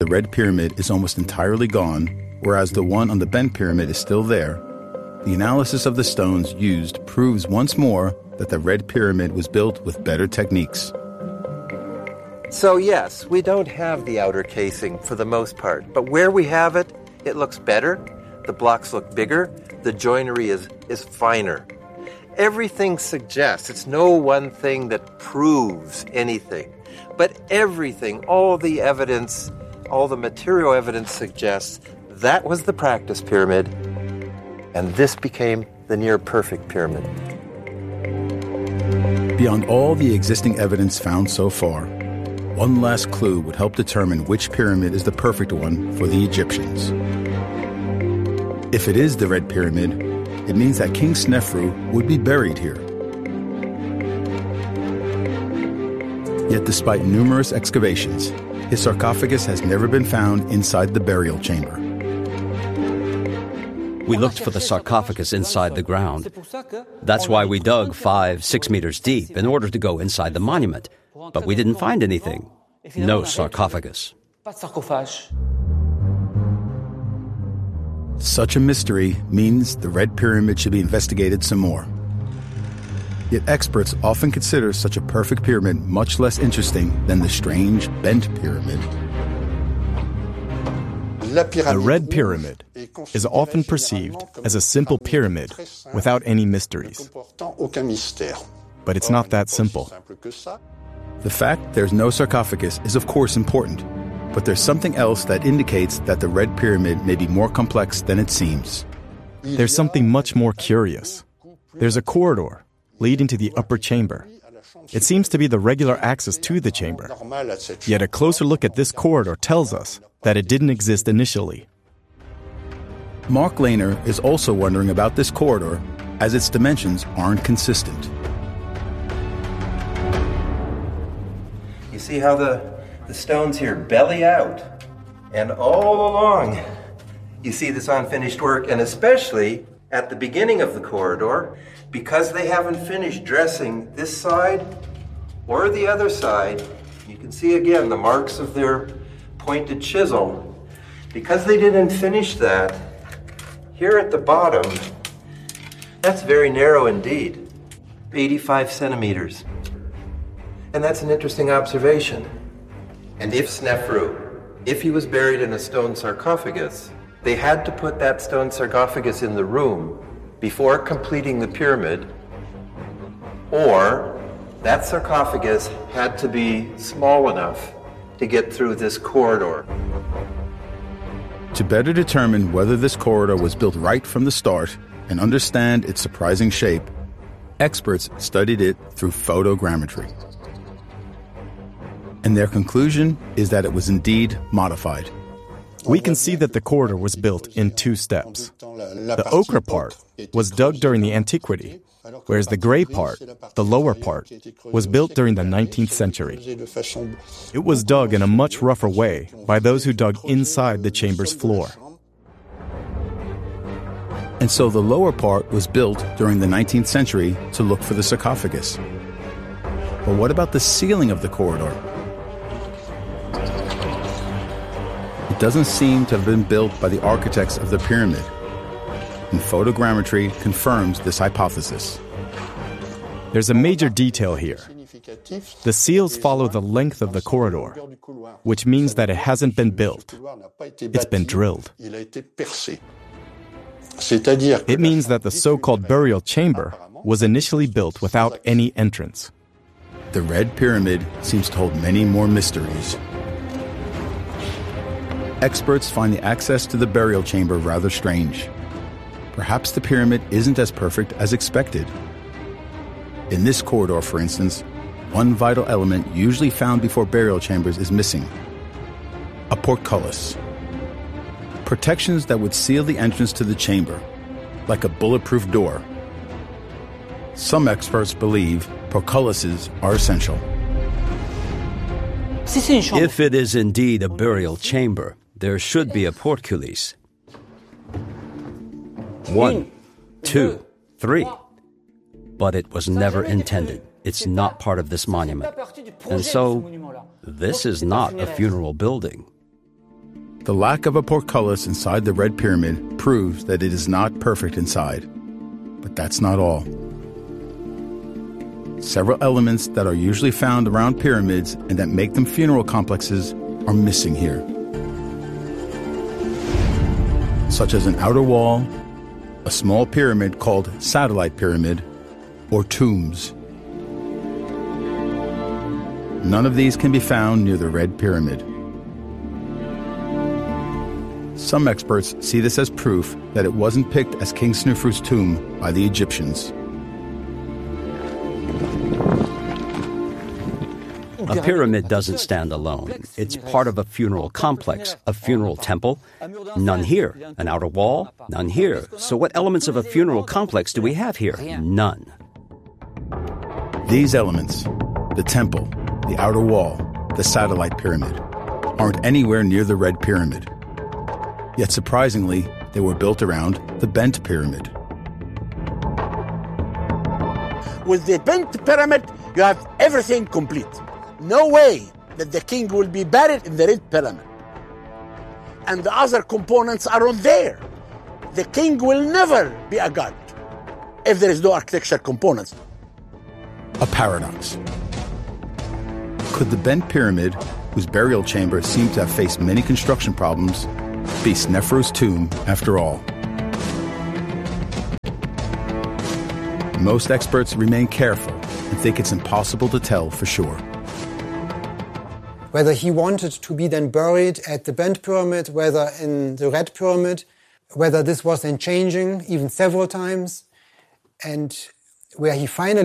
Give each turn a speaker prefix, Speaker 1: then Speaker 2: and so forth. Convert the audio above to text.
Speaker 1: Red Pyramid is almost entirely gone, whereas the one on the Bent Pyramid is still there, the analysis of the stones used proves once more that the Red Pyramid was built with better techniques.
Speaker 2: So yes, we don't have the outer casing for the most part, but where we have it, it looks better, the blocks look bigger, the joinery is finer. Everything suggests, it's no one thing that proves anything, but everything, all the evidence, all the material evidence suggests that was the practice pyramid, and this became the near-perfect pyramid.
Speaker 1: Beyond all the existing evidence found so far, one last clue would help determine which pyramid is the perfect one for the Egyptians. If it is the Red Pyramid, it means that King Snefru would be buried here. Yet despite numerous excavations, his sarcophagus has never been found inside the burial chamber.
Speaker 3: We looked for the sarcophagus inside the ground. That's why we dug 5-6 meters deep in order to go inside the monument. But we didn't find anything. No sarcophagus.
Speaker 1: Such a mystery means the Red Pyramid should be investigated some more. Yet experts often consider such a perfect pyramid much less interesting than the strange Bent Pyramid.
Speaker 4: The Red Pyramid is often perceived as a simple pyramid without any mysteries. But it's not that simple.
Speaker 1: The fact there's no sarcophagus is of course important, but there's something else that indicates that the Red Pyramid may be more complex than it seems.
Speaker 4: There's something much more curious. There's a corridor leading to the upper chamber. It seems to be the regular access to the chamber. Yet a closer look at this corridor tells us that it didn't exist initially.
Speaker 1: Mark Lehner is also wondering about this corridor, as its dimensions aren't consistent.
Speaker 2: You see how the stones here belly out, and all along you see this unfinished work, and especially at the beginning of the corridor, because they haven't finished dressing this side or the other side. You can see again the marks of their pointed chisel. Because they didn't finish that, here at the bottom, that's very narrow indeed, 85 centimeters. And that's an interesting observation. And if Snefru, if he was buried in a stone sarcophagus, they had to put that stone sarcophagus in the room before completing the pyramid, or that sarcophagus had to be small enough to get through this corridor.
Speaker 1: To better determine whether this corridor was built right from the start and understand its surprising shape, experts studied it through photogrammetry. And their conclusion is that it was indeed modified.
Speaker 4: We can see that the corridor was built in 2 steps. The ochre part was dug during the Antiquity, whereas the gray part, the lower part, was built during the 19th century. It was dug in a much rougher way by those who dug inside the chamber's floor.
Speaker 1: And so the lower part was built during the 19th century to look for the sarcophagus. But what about the ceiling of the corridor? It doesn't seem to have been built by the architects of the pyramid, and photogrammetry confirms this hypothesis.
Speaker 4: There's a major detail here. The seals follow the length of the corridor, which means that it hasn't been built. It's been drilled. It means that the so-called burial chamber was initially built without any entrance.
Speaker 1: The Red Pyramid seems to hold many more mysteries. Experts find the access to the burial chamber rather strange. Perhaps the pyramid isn't as perfect as expected. In this corridor, for instance, one vital element usually found before burial chambers is missing: a portcullis. Protections that would seal the entrance to the chamber, like a bulletproof door. Some experts believe portcullises are essential.
Speaker 3: If it is indeed a burial chamber, there should be a portcullis. 1, 2, 3. But it was never intended. It's not part of this monument. And so, this is not a funeral building.
Speaker 1: The lack of a portcullis inside the Red Pyramid proves that it is not perfect inside. But that's not all. Several elements that are usually found around pyramids and that make them funeral complexes are missing here, such as an outer wall, a small pyramid called satellite pyramid, or tombs. None of these can be found near the Red Pyramid. Some experts see this as proof that it wasn't picked as King Snefru's tomb by the Egyptians.
Speaker 3: A pyramid doesn't stand alone. It's part of a funeral complex, a funeral temple. None here. An outer wall? None here. So what elements of a funeral complex do we have here? None.
Speaker 1: These elements, the temple, the outer wall, the satellite pyramid, aren't anywhere near the Red Pyramid. Yet surprisingly, they were built around the Bent Pyramid.
Speaker 5: With the Bent Pyramid, you have everything complete. No way that the king will be buried in the Red Pyramid. And the other components are not there. The king will never be a god if there is no architectural components.
Speaker 1: A paradox. Could the Bent Pyramid, whose burial chamber seemed to have faced many construction problems, be Snefru's tomb after all? Most experts remain careful and think it's impossible to tell for sure.
Speaker 6: Whether he wanted to be then buried at the Bent Pyramid, whether in the Red Pyramid, whether this was then changing even several times, and where he finally